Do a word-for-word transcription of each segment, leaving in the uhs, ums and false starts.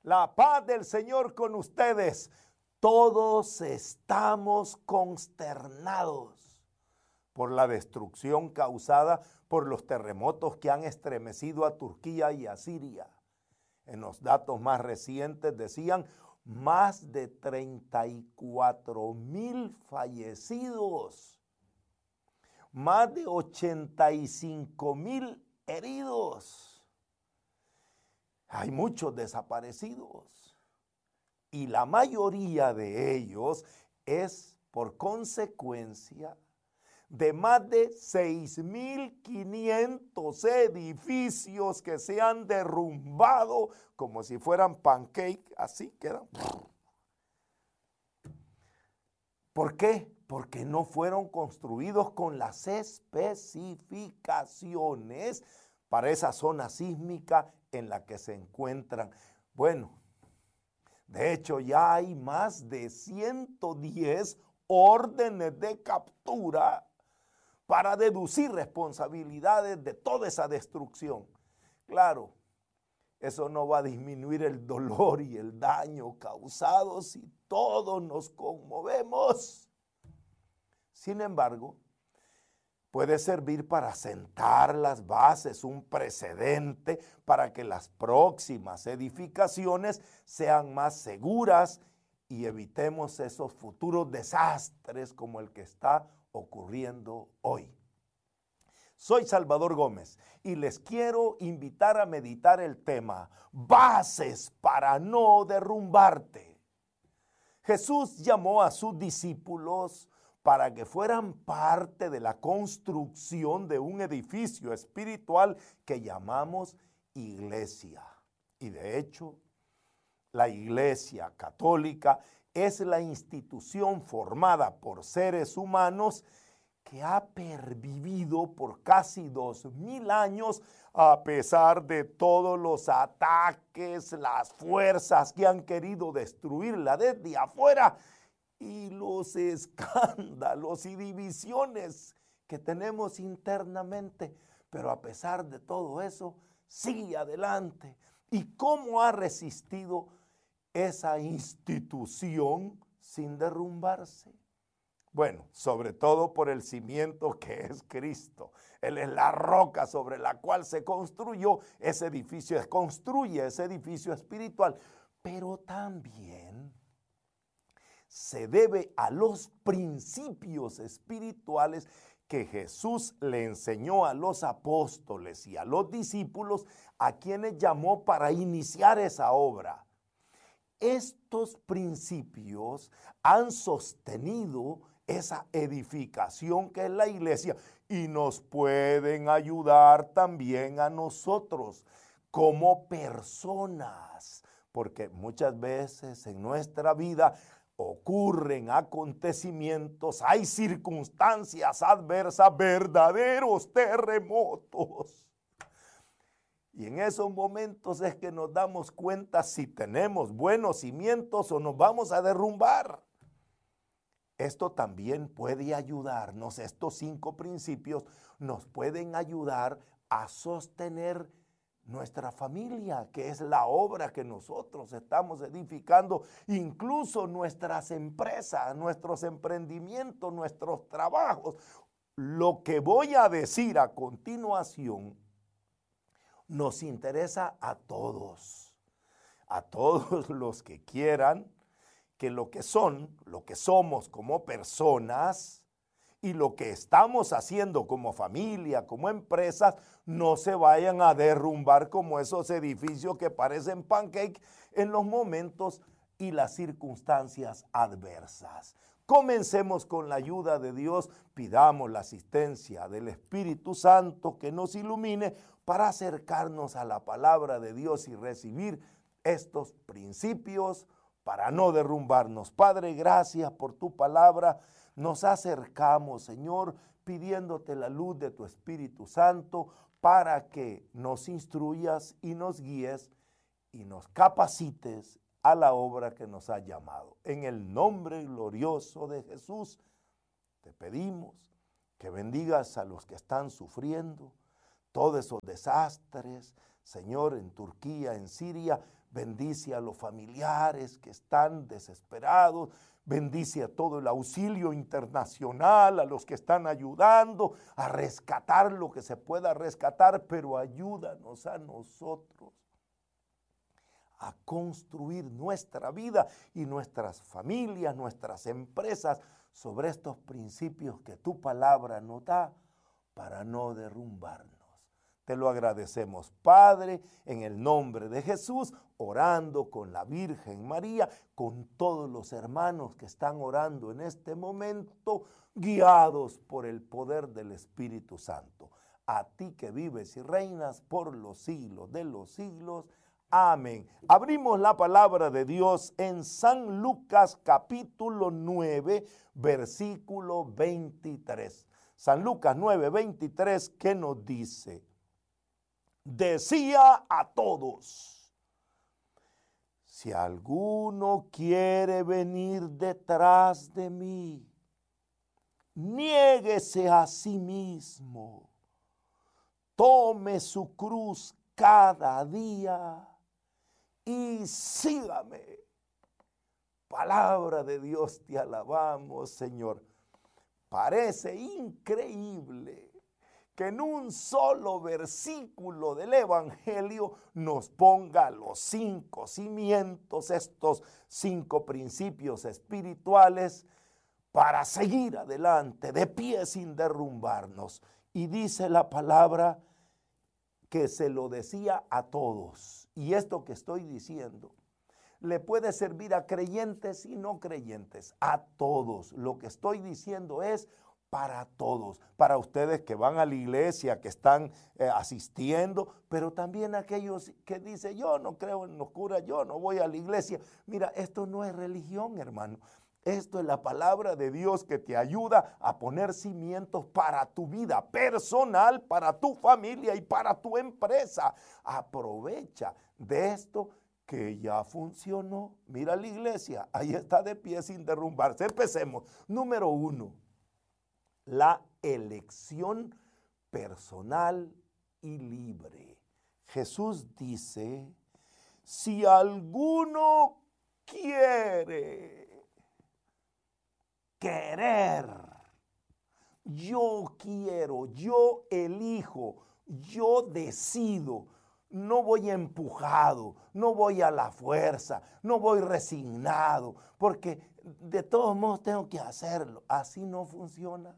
La paz del Señor con ustedes. Todos estamos consternados por la destrucción causada por los terremotos que han estremecido a Turquía y a Siria. En los datos más recientes decían más de treinta y cuatro mil fallecidos, más de ochenta y cinco mil heridos. Hay muchos desaparecidos y la mayoría de ellos es por consecuencia de más de seis mil quinientos edificios que se han derrumbado como si fueran pancake, así quedan. ¿Por qué? Porque no fueron construidos con las especificaciones para esa zona sísmica en la que se encuentran. Bueno, de hecho ya hay más de ciento diez órdenes de captura para deducir responsabilidades de toda esa destrucción. Claro, eso no va a disminuir el dolor y el daño causado si todos nos conmovemos. Sin embargo, puede servir para sentar las bases, un precedente para que las próximas edificaciones sean más seguras y evitemos esos futuros desastres como el que está ocurriendo hoy. Soy Salvador Gómez y les quiero invitar a meditar el tema Bases para no derrumbarte. Jesús llamó a sus discípulos para que fueran parte de la construcción de un edificio espiritual que llamamos iglesia. Y de hecho, la Iglesia Católica es la institución formada por seres humanos que ha pervivido por casi dos mil años a pesar de todos los ataques, las fuerzas que han querido destruirla desde afuera y los escándalos y divisiones que tenemos internamente. Pero a pesar de todo eso, sigue adelante. ¿Y cómo ha resistido esa institución sin derrumbarse? Bueno, sobre todo por el cimiento que es Cristo. Él es la roca sobre la cual se construyó ese edificio, se construye ese edificio espiritual, pero también se debe a los principios espirituales que Jesús le enseñó a los apóstoles y a los discípulos, a quienes llamó para iniciar esa obra. Estos principios han sostenido esa edificación que es la iglesia y nos pueden ayudar también a nosotros como personas, porque muchas veces en nuestra vida ocurren acontecimientos, hay circunstancias adversas, verdaderos terremotos. Y en esos momentos es que nos damos cuenta si tenemos buenos cimientos o nos vamos a derrumbar. Esto también puede ayudarnos, estos cinco principios nos pueden ayudar a sostener nuestra familia, que es la obra que nosotros estamos edificando, incluso nuestras empresas, nuestros emprendimientos, nuestros trabajos. Lo que voy a decir a continuación nos interesa a todos, a todos los que quieran que lo que son, lo que somos como personas y lo que estamos haciendo como familia, como empresas, no se vayan a derrumbar como esos edificios que parecen pancake en los momentos y las circunstancias adversas. Comencemos con la ayuda de Dios, pidamos la asistencia del Espíritu Santo que nos ilumine para acercarnos a la palabra de Dios y recibir estos principios para no derrumbarnos. Padre, gracias por tu palabra. Nos acercamos, Señor, pidiéndote la luz de tu Espíritu Santo para que nos instruyas y nos guíes y nos capacites a la obra que nos ha llamado. En el nombre glorioso de Jesús, te pedimos que bendigas a los que están sufriendo todos esos desastres, Señor, en Turquía, en Siria. bendice a los familiares que están desesperados, bendice a todo el auxilio internacional, a los que están ayudando a rescatar lo que se pueda rescatar, pero ayúdanos a nosotros a construir nuestra vida y nuestras familias, nuestras empresas sobre estos principios que tu palabra nos da para no derrumbarnos. Te lo agradecemos, Padre, en el nombre de Jesús, orando con la Virgen María, con todos los hermanos que están orando en este momento, guiados por el poder del Espíritu Santo. A ti que vives y reinas por los siglos de los siglos. Amén. Abrimos la palabra de Dios en San Lucas capítulo nueve, versículo veintitrés. San Lucas nueve, veintitrés, ¿qué nos dice? Decía a todos: si alguno quiere venir detrás de mí, niéguese a sí mismo, tome su cruz cada día y sígame. Palabra de Dios, te alabamos, Señor. Parece increíble que en un solo versículo del Evangelio nos ponga los cinco cimientos, estos cinco principios espirituales para seguir adelante de pie sin derrumbarnos. Y dice la palabra que se lo decía a todos. Y esto que estoy diciendo le puede servir a creyentes y no creyentes, a todos. Lo que estoy diciendo es para todos, para ustedes que van a la iglesia, que están eh, asistiendo, pero también aquellos que dicen: yo no creo en los curas, yo no voy a la iglesia. Mira, esto no es religión, hermano. Esto es la palabra de Dios que te ayuda a poner cimientos para tu vida personal, para tu familia y para tu empresa. Aprovecha de esto que ya funcionó. Mira la iglesia, ahí está de pie sin derrumbarse. Empecemos. Número uno, la elección personal y libre. Jesús dice: si alguno quiere, querer, yo quiero, yo elijo, yo decido. No voy empujado, no voy a la fuerza, no voy resignado, porque de todos modos tengo que hacerlo. Así no funciona.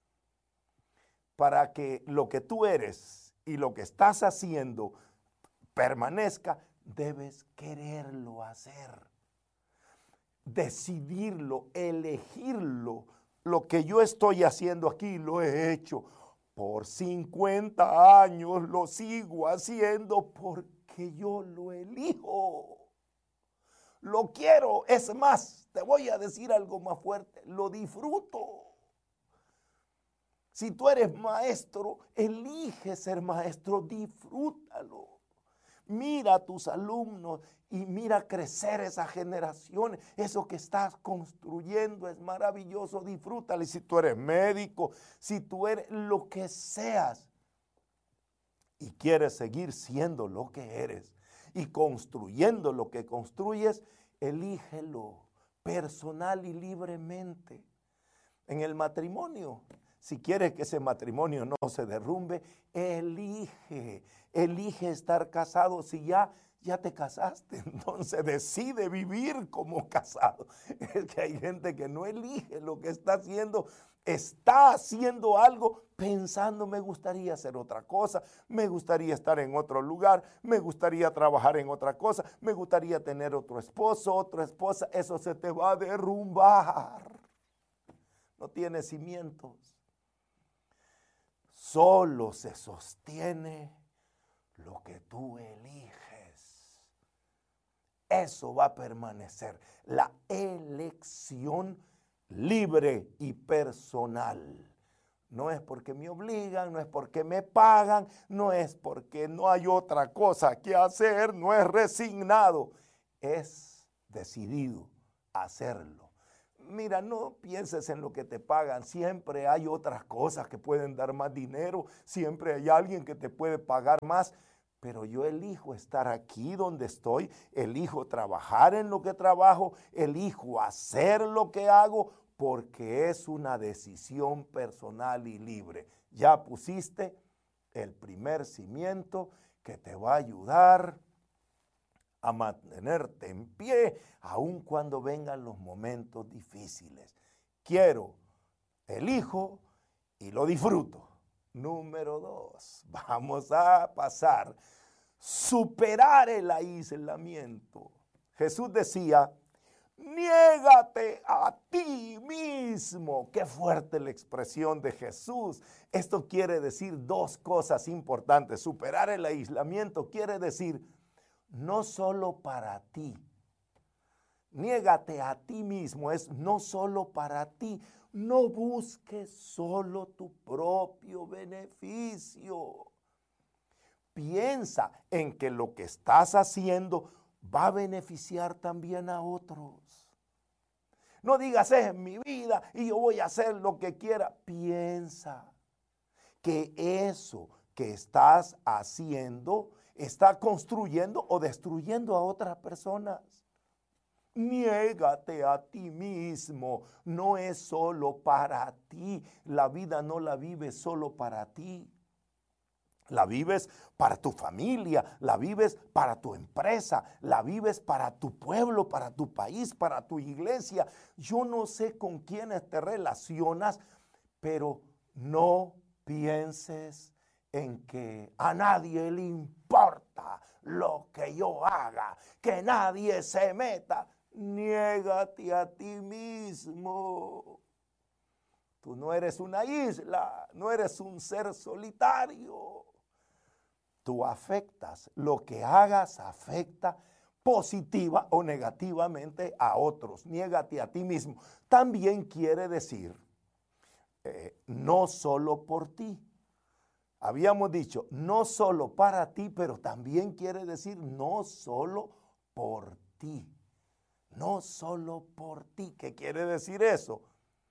Para que lo que tú eres y lo que estás haciendo permanezca, debes quererlo hacer, decidirlo, elegirlo. Lo que yo estoy haciendo aquí lo he hecho por cincuenta años, lo sigo haciendo porque yo lo elijo. Lo quiero, es más, te voy a decir algo más fuerte, lo disfruto. Si tú eres maestro, elige ser maestro, disfrútalo. Mira a tus alumnos y mira crecer esas generaciones. Eso que estás construyendo es maravilloso, disfrútalo. Y si tú eres médico, si tú eres lo que seas y quieres seguir siendo lo que eres y construyendo lo que construyes, elígelo personal y libremente. En el matrimonio, si quieres que ese matrimonio no se derrumbe, elige, elige estar casado. Si ya, ya te casaste, entonces decide vivir como casado. Es que hay gente que no elige lo que está haciendo, está haciendo algo pensando: me gustaría hacer otra cosa, me gustaría estar en otro lugar, me gustaría trabajar en otra cosa, me gustaría tener otro esposo, otra esposa. Eso se te va a derrumbar. No tiene cimientos. Solo se sostiene lo que tú eliges. Eso va a permanecer. La elección libre y personal. No es porque me obligan, no es porque me pagan, no es porque no hay otra cosa que hacer, no es resignado. Es decidido hacerlo. Mira, no pienses en lo que te pagan. Siempre hay otras cosas que pueden dar más dinero. Siempre hay alguien que te puede pagar más. pero yo elijo estar aquí donde estoy, elijo trabajar en lo que trabajo, elijo hacer lo que hago, porque es una decisión personal y libre. Ya pusiste el primer cimiento que te va a ayudar a mantenerte en pie, aun cuando vengan los momentos difíciles. Quiero, elijo y lo disfruto. Número dos, vamos a pasar. Superar el aislamiento. Jesús decía, niégate a ti mismo. Qué fuerte la expresión de Jesús. Esto quiere decir dos cosas importantes. Superar el aislamiento quiere decir no solo para ti. Niégate a ti mismo es no solo para ti. No busques solo tu propio beneficio. Piensa en que lo que estás haciendo va a beneficiar también a otros. No digas, es mi vida y yo voy a hacer lo que quiera. Piensa que eso que estás haciendo está construyendo o destruyendo a otras personas. Niégate a ti mismo. No es solo para ti. La vida no la vives solo para ti. La vives para tu familia, la vives para tu empresa, la vives para tu pueblo, para tu país, para tu iglesia. Yo no sé con quiénes te relacionas, pero no pienses en que a nadie le importa lo que yo haga, que nadie se meta. Niégate a ti mismo. Tú no eres una isla, no eres un ser solitario. Tú afectas, lo que hagas afecta positiva o negativamente a otros. Niégate a ti mismo. También quiere decir, eh, no solo por ti. Habíamos dicho, no solo para ti, pero también quiere decir no solo por ti. No solo por ti. ¿Qué quiere decir eso?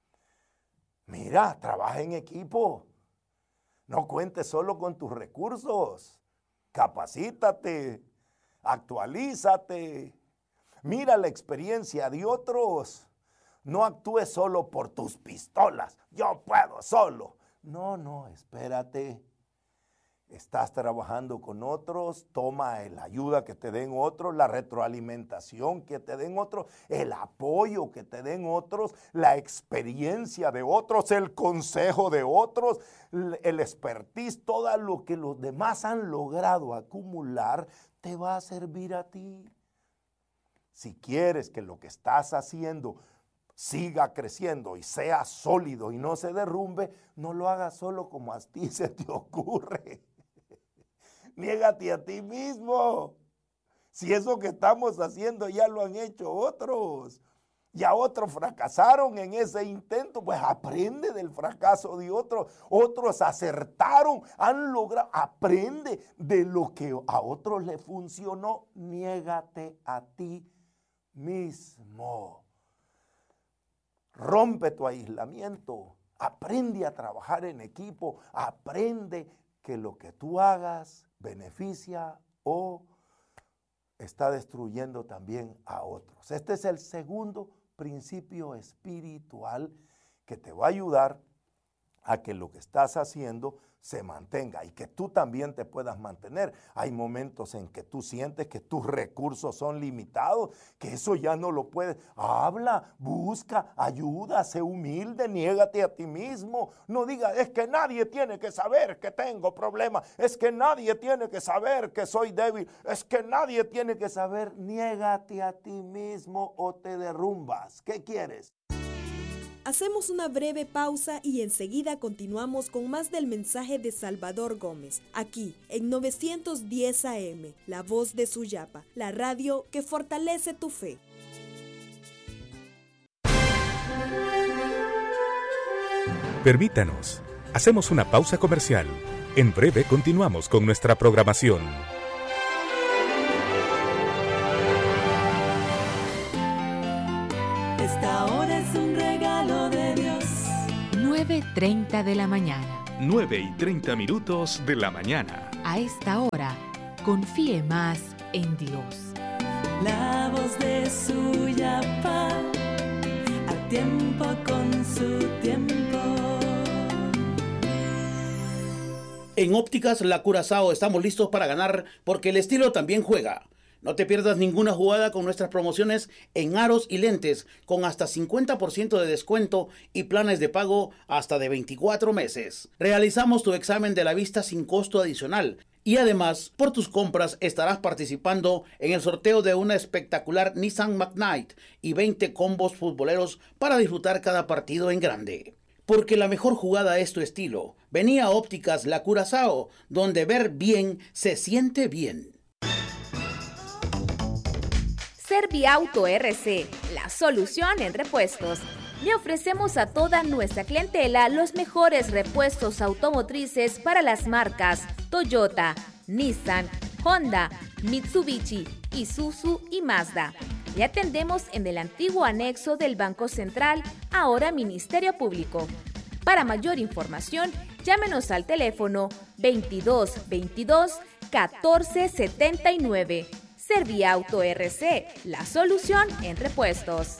Mira, trabaja en equipo. No cuentes solo con tus recursos. Capacítate, actualízate. Mira la experiencia de otros. No actúes solo por tus pistolas. Yo puedo solo. No, no, espérate. Estás trabajando con otros, toma la ayuda que te den otros, la retroalimentación que te den otros, el apoyo que te den otros, la experiencia de otros, el consejo de otros, el expertise, todo lo que los demás han logrado acumular, te va a servir a ti. Si quieres que lo que estás haciendo siga creciendo y sea sólido y no se derrumbe, no lo hagas solo como a ti se te ocurre. Niégate a ti mismo. Si eso que estamos haciendo ya lo han hecho otros, ya otros fracasaron en ese intento, pues aprende del fracaso de otros. Otros acertaron, han logrado, aprende de lo que a otros le funcionó. Niégate a ti mismo. Rompe tu aislamiento, aprende a trabajar en equipo, aprende que lo que tú hagas beneficia o está destruyendo también a otros. Este es el segundo principio espiritual que te va a ayudar a que lo que estás haciendo se mantenga y que tú también te puedas mantener. Hay momentos en que tú sientes que tus recursos son limitados, que eso ya no lo puedes. Habla, busca, ayuda, sé humilde, niégate a ti mismo. No digas, es que nadie tiene que saber que tengo problemas, es que nadie tiene que saber que soy débil, es que nadie tiene que saber. Niégate a ti mismo o te derrumbas. ¿Qué quieres? Hacemos una breve pausa y enseguida continuamos con más del mensaje de Salvador Gómez, aquí en novecientos diez A M, La Voz de Suyapa, la radio que fortalece tu fe. Permítanos, hacemos una pausa comercial. En breve continuamos con nuestra programación. Esta hora es un regalo de Dios. nueve y treinta de la mañana. nueve y treinta minutos de la mañana. A esta hora, confíe más en Dios. La voz de Suyapa, a tiempo con su tiempo. En Ópticas La Curazao estamos listos para ganar porque el estilo también juega. No te pierdas ninguna jugada con nuestras promociones en aros y lentes con hasta cincuenta por ciento de descuento y planes de pago hasta de veinticuatro meses. Realizamos tu examen de la vista sin costo adicional y además por tus compras estarás participando en el sorteo de una espectacular Nissan McKnight y veinte combos futboleros para disfrutar cada partido en grande. Porque la mejor jugada es tu estilo. Vení a Ópticas La Curazao, donde ver bien se siente bien. Serviauto R C, la solución en repuestos. Le ofrecemos a toda nuestra clientela los mejores repuestos automotrices para las marcas Toyota, Nissan, Honda, Mitsubishi, Isuzu y Mazda. Le atendemos en el antiguo anexo del Banco Central, ahora Ministerio Público. Para mayor información, llámenos al teléfono veintidós veintidós catorce setenta y nueve. Serviauto R C, la solución en repuestos.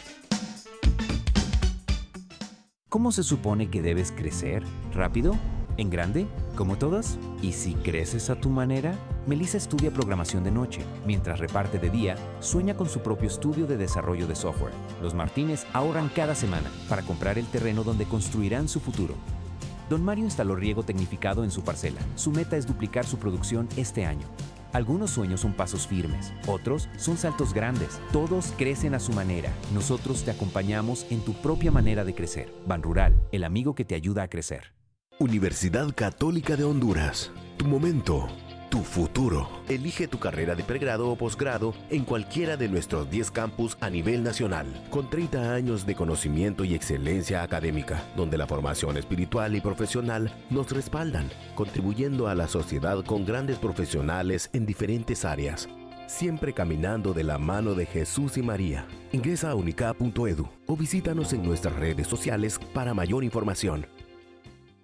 ¿Cómo se supone que debes crecer? ¿Rápido? ¿En grande? ¿Como todos? ¿Y si creces a tu manera? Melissa estudia programación de noche. Mientras reparte de día, sueña con su propio estudio de desarrollo de software. Los Martínez ahorran cada semana para comprar el terreno donde construirán su futuro. Don Mario instaló riego tecnificado en su parcela. Su meta es duplicar su producción este año. Algunos sueños son pasos firmes, otros son saltos grandes. Todos crecen a su manera. Nosotros te acompañamos en tu propia manera de crecer. Banrural, el amigo que te ayuda a crecer. Universidad Católica de Honduras. Tu momento, tu futuro. Elige tu carrera de pregrado o posgrado en cualquiera de nuestros diez campus a nivel nacional, con treinta años de conocimiento y excelencia académica, donde la formación espiritual y profesional nos respaldan, contribuyendo a la sociedad con grandes profesionales en diferentes áreas, siempre caminando de la mano de Jesús y María. Ingresa a unicap punto edu o visítanos en nuestras redes sociales para mayor información.